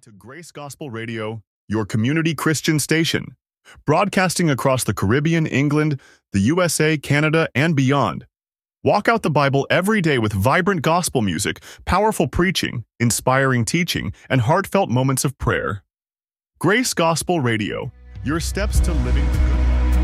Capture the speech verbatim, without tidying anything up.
to Grace Gospel Radio, your community Christian station, broadcasting across the Caribbean, England, the U S A, Canada, and beyond. Walk out the Bible every day with vibrant gospel music, powerful preaching, inspiring teaching, and heartfelt moments of prayer. Grace Gospel Radio, your steps to living